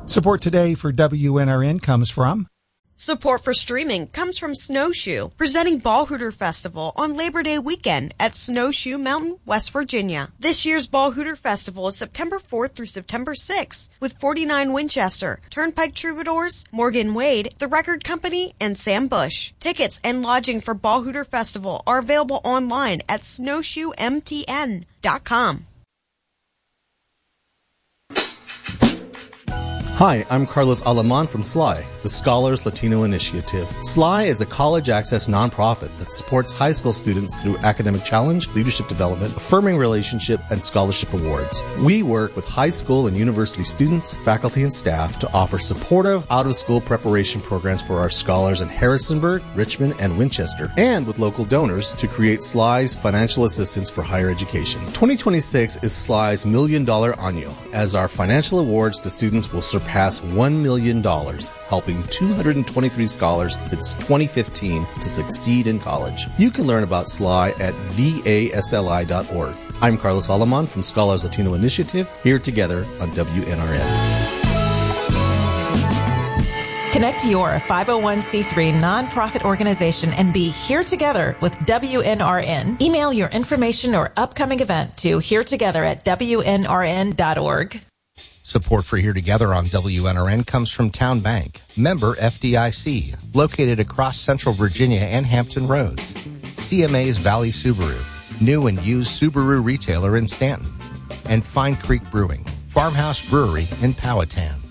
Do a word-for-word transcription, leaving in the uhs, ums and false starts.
Support today for W N R N comes from Support for streaming comes from Snowshoe, presenting Ball Hooter Festival on Labor Day weekend at Snowshoe Mountain, West Virginia. This year's Ball Hooter Festival is September fourth through September sixth with forty-nine Winchester, Turnpike Troubadours, Morgan Wade, The Record Company, and Sam Bush. Tickets and lodging for Ball Hooter Festival are available online at snowshoe m t n dot com. Hi, I'm Carlos Alemán from S L I, the Scholars Latino Initiative. S L I is a college access nonprofit that supports high school students through academic challenge, leadership development, affirming relationship, and scholarship awards. We work with high school and university students, faculty, and staff to offer supportive out-of-school preparation programs for our scholars in Harrisonburg, Richmond, and Winchester, and with local donors to create S L I's financial assistance for higher education. twenty twenty-six is S L I's Million Dollar Año, as our financial awards to students will surpass Surpass one million dollars, helping two hundred twenty-three scholars since twenty fifteen to succeed in college. You can learn about S L I at V A S L I dot org. I'm Carlos Alemán from Scholars Latino Initiative, here together on W N R N. Connect your five oh one c three nonprofit organization and be here together with W N R N. Email your information or upcoming event to here together at W N R N dot org. Support for Here Together on W N R N comes from Town Bank, member F D I C, located across Central Virginia and Hampton Roads. C M A's Valley Subaru, new and used Subaru retailer in Stanton. And Fine Creek Brewing, Farmhouse Brewery in Powhatan.